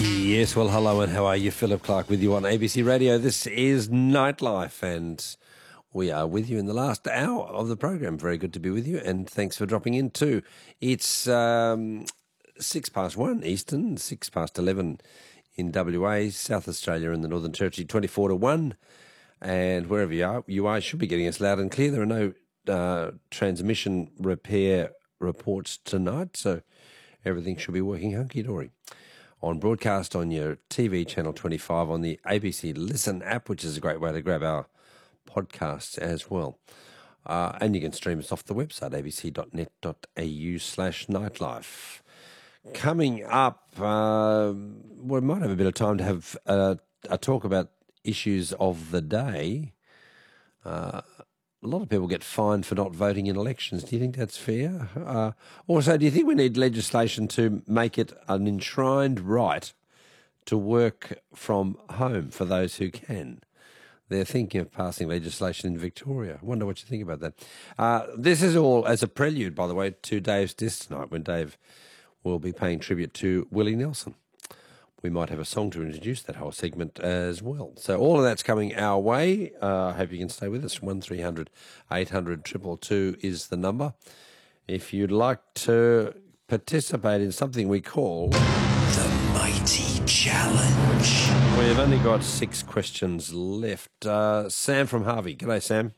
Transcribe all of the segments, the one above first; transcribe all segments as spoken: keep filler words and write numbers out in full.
Yes, well, hello and how are you? Philip Clark with you on A B C Radio. This is Nightlife and we are with you in the last hour of the program. Very good to be with you and thanks for dropping in too. It's um, six past one Eastern, six past eleven in W A, South Australia and the Northern Territory, twenty-four to one. And wherever you are, you are should be getting us loud and clear. There are no uh, transmission repair reports tonight, so everything should be working hunky-dory. On broadcast on your T V channel twenty-five on the A B C Listen app, which is a great way to grab our podcasts as well. Uh, and you can stream us off the website, abc.net.au slash nightlife. Coming up, uh, we might have a bit of time to have a, a talk about issues of the day. Uh, a lot of people get fined for not voting in elections. Do you think that's fair? Uh, also, do you think we need legislation to make it an enshrined right to work from home for those who can? They're thinking of passing legislation in Victoria. I wonder what you think about that. Uh, this is all as a prelude, by the way, to Dave's disc tonight, when Dave will be paying tribute to Willie Nelson. We might have a song to introduce that whole segment as well. So all of that's coming our way. I uh, hope you can stay with us. one three hundred eight hundred two two two is the number. If you'd like to participate in something we call The Mighty Challenge. We've only got six questions left. Uh, Sam from Harvey. G'day, Sam.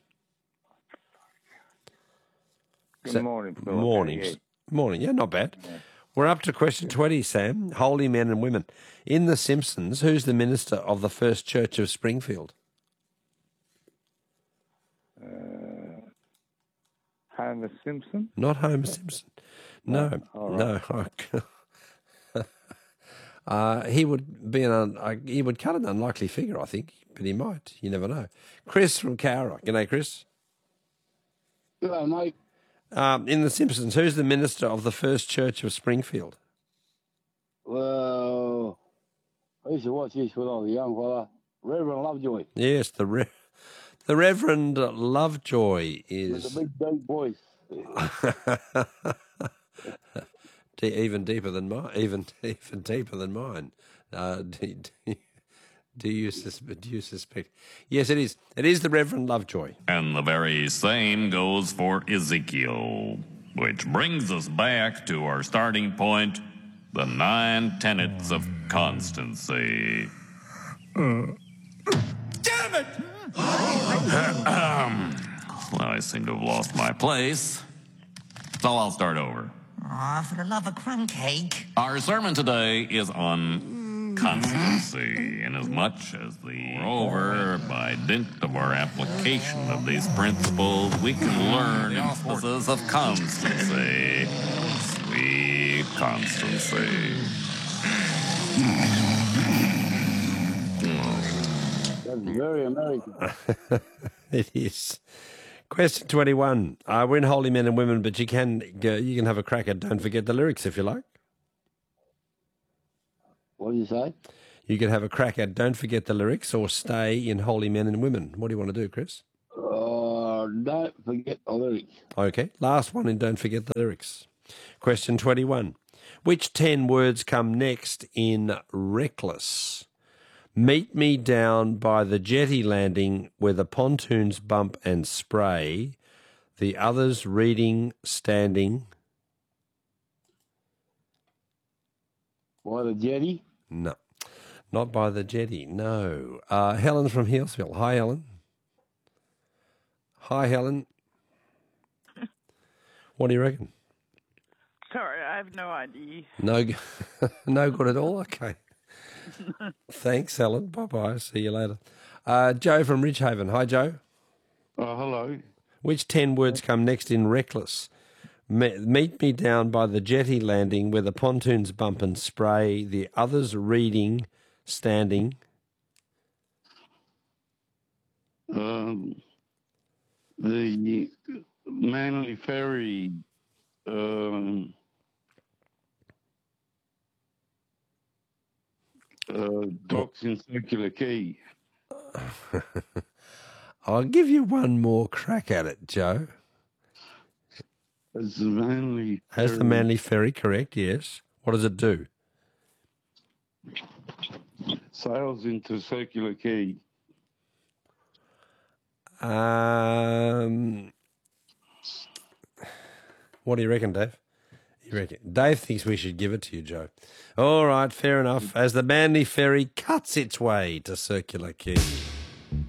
Good Sa- morning, Philip. Morning. How are you? Morning. Yeah, not bad. Yeah. We're up to question twenty, Sam. Holy men and women. In The Simpsons, who's the minister of the First Church of Springfield? Uh, Homer Simpson? Not Homer Simpson. No, Oh, no. uh, he would be an un- uh, he would cut an unlikely figure, I think, but he might. You never know. Chris from Cowra. G'day, Chris. Hello, mate. Um, in The Simpsons, who's the minister of the First Church of Springfield? Well, I used to watch this when I was a young fella. Reverend Lovejoy. Yes, the Re- the Reverend Lovejoy is With a big, deep voice. D- even deeper than mine. Even even deeper than mine. Uh, do, do, do you sus- do you suspect? Yes, it is. It is the Reverend Lovejoy. And the very same goes for Ezekiel, which brings us back to our starting point, the nine tenets of constancy. Damn it! Well, I seem to have lost my place, so I'll start over. Aw, for the love of crumb cake. Our sermon today is on constancy, inasmuch as the moreover, by dint of our application of these principles, we can learn the emphasis of constancy. Sweet constancy. That's very American. It is. Question twenty-one. Uh, we're in Holy Men and Women, but you can go, you can have a crack at Don't Forget the Lyrics if you like. What do you say? You can have a crack at Don't Forget the Lyrics or stay in Holy Men and Women. What do you want to do, Chris? Uh, don't forget the lyrics. Okay, last one in Don't Forget the Lyrics. Question twenty-one. Which ten words come next in Reckless? Meet me down by the jetty landing where the pontoons bump and spray, the others reading, standing. By the jetty? No, not by the jetty, no. Uh, Helen from Healesville. Hi, Helen. Hi, Helen. What do you reckon? Sorry, I have no idea. No, g- no good at all? Okay. Thanks, Helen. Bye-bye. See you later. Uh, Joe from Ridgehaven. Hi, Joe. Oh, hello. Which ten words come next in Reckless? Me- meet me down by the jetty landing where the pontoons bump and spray, the others reading, standing. Um, the Manly Ferry um, uh, docks in Circular Quay. I'll give you one more crack at it, Joe. As the Manly Has the Ferry- Manly Ferry, correct, yes. What does it do? sails into Circular Quay? Um, what do you reckon, Dave? You reckon? Dave thinks we should give it to you, Joe. All right, fair enough. As the Manly Ferry cuts its way to Circular Quay.